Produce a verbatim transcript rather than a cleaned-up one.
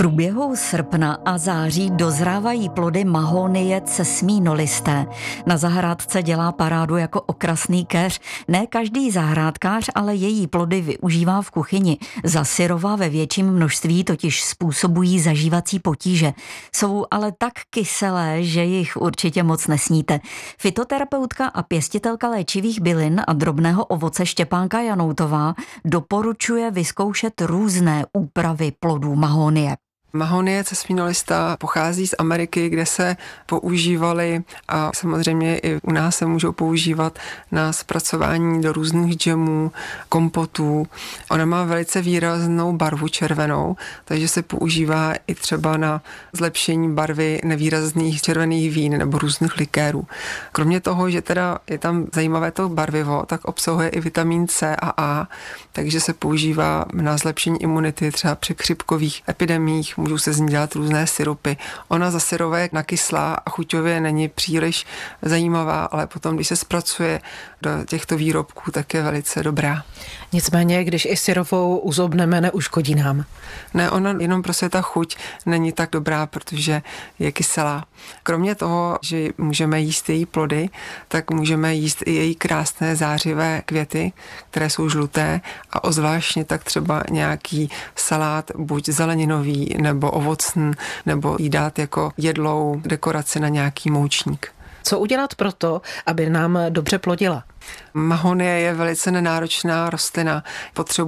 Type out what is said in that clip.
průběhu srpna a září dozrávají plody mahonie cesmínolisté. Na zahrádce dělá parádu jako okrasný keř. Ne každý zahrádkář ale její plody využívá v kuchyni. Zasyrová ve větším množství totiž způsobují zažívací potíže. Jsou ale tak kyselé, že jich určitě moc nesníte. Fytoterapeutka a pěstitelka léčivých bylin a drobného ovoce Štěpánka Janoutová doporučuje vyzkoušet různé úpravy plodů mahonie. Mahonie cesmínolista pochází z Ameriky, kde se používaly a samozřejmě i u nás se můžou používat na zpracování do různých džemů, kompotů. Ona má velice výraznou barvu červenou, takže se používá i třeba na zlepšení barvy nevýrazných červených vín nebo různých likérů. Kromě toho, že teda je tam zajímavé to barvivo, tak obsahuje i vitamin C a A, takže se používá na zlepšení imunity třeba při chřipkových epidemiích. Můžou se z ní dělat různé syrupy. Ona za syrové nakyslá a chuťově není příliš zajímavá, ale potom, když se zpracuje do těchto výrobků, tak je velice dobrá. Nicméně, když i syrovou uzobneme, neuškodí nám. Ne, ona jenom prostě ta chuť není tak dobrá, protože je kyselá. Kromě toho, že můžeme jíst její plody, tak můžeme jíst i její krásné zářivé květy, které jsou žluté a ozvláštně tak třeba nějaký salát, buď zeleninový nebo ovocný, nebo jí dát jako jedlou dekoraci na nějaký moučník. Co udělat pro to, aby nám dobře plodila? Mahonie je velice nenáročná rostlina. Potřebuje